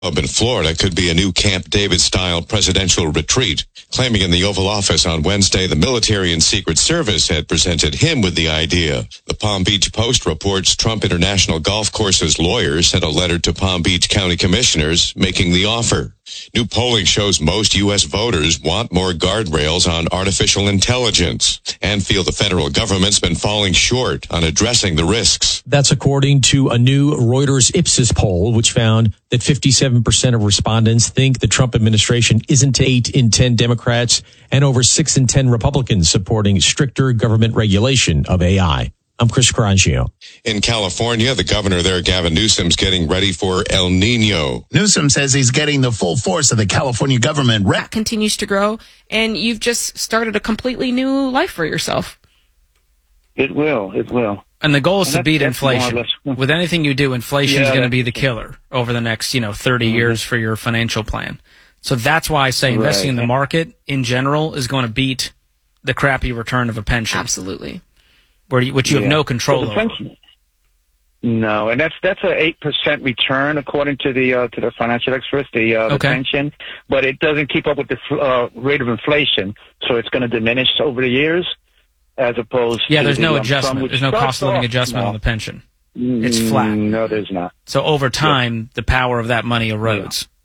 Up in Florida could be a new Camp David-style presidential retreat, claiming in the Oval Office on Wednesday the military and Secret Service had presented him with the idea. The Palm Beach Post reports Trump International Golf Course's lawyers sent a letter to Palm Beach County commissioners making the offer. New polling shows most U.S. voters want more guardrails on artificial intelligence and feel the federal government's been falling short on addressing the risks. That's according to a new Reuters Ipsos poll, which found that 57% of respondents think the Trump administration isn't 8 in 10 Democrats and over 6 in 10 Republicans supporting stricter government regulation of AI. I'm Chris Carangio. In California, the governor there, Gavin Newsom's getting ready for El Nino. Newsom says he's getting the full force of the California government. That continues to grow, and you've just started a completely new life for yourself. It will. And the goal is to beat inflation. With anything you do, inflation is going to be the killer over the next, 30 years for your financial plan. So that's why I say investing in the market in general is going to beat the crappy return of a pension. Absolutely. Which you have no control over. No, and that's a 8% return according to the financial experts, the pension, but it doesn't keep up with the rate of inflation, so it's going to diminish over the years, as opposed to there's no adjustment. There's no cost of living adjustment on the pension. It's flat. No, there's not. So over time, the power of that money erodes.